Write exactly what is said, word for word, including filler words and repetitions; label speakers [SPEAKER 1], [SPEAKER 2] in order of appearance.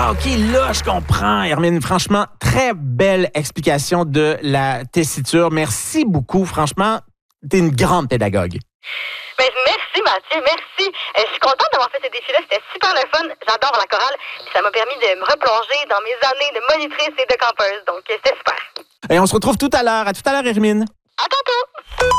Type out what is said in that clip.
[SPEAKER 1] Ah, OK, là, je comprends, Hermine. Franchement, très belle explication de la tessiture. Merci beaucoup. Franchement, t'es une grande pédagogue.
[SPEAKER 2] Ben, merci, Mathieu, merci. Euh, je suis contente d'avoir fait ce défi-là. C'était super le fun. J'adore la chorale. Puis ça m'a permis de me replonger dans mes années de monitrice et de campeuse. Donc, euh, c'était super.
[SPEAKER 1] Et on se retrouve tout à l'heure. À tout à l'heure, Hermine.
[SPEAKER 2] À tantôt!